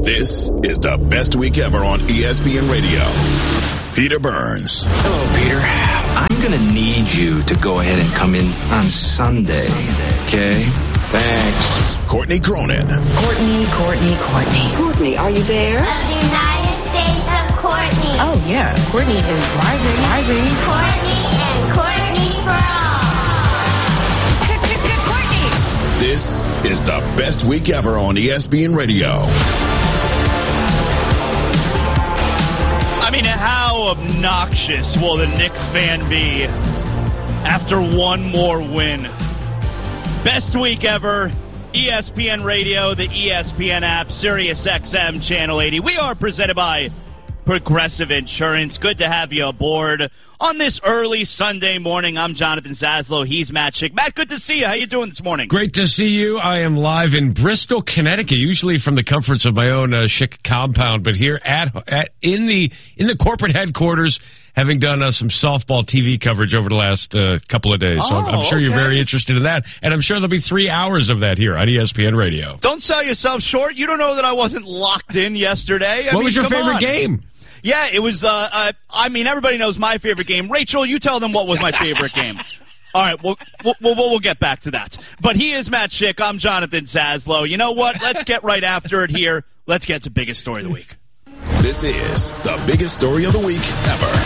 This is the best week ever on ESPN Radio. Peter Burns. Hello, Peter. I'm going to need you to go ahead and come in on Sunday, okay? Thanks. Courtney Cronin. Courtney. Courtney, are you there? Of the United States of Courtney. Oh, yeah. Courtney is driving. Courtney and Courtney for all. Courtney. This is the best week ever on ESPN Radio. I mean, how obnoxious will the Knicks fan be after one more win? Best week ever. ESPN Radio, the ESPN app, Sirius XM Channel 80. We are presented by Progressive Insurance. Good to have you aboard on this early Sunday morning. I'm Jonathan Zaslow. He's Matt Schick. Matt, good to see you. How you doing this morning? Great to see you. I am live in Bristol, Connecticut, usually from the comforts of my own Schick compound, but here in the corporate headquarters, having done some softball TV coverage over the last couple of days. So I'm sure you're very interested in that. And I'm sure therell be 3 hours of that here on ESPN Radio. Don't sell yourself short. You don't know that I wasn't locked in yesterday. What was your favorite game? Yeah, it was, everybody knows my favorite game. Rachel, you tell them what was my favorite game. All right, we'll get back to that. But he is Matt Schick. I'm Jonathan Zaslow. You know what? Let's get right after it here. Let's get to biggest story of the week. This is the biggest story of the week ever.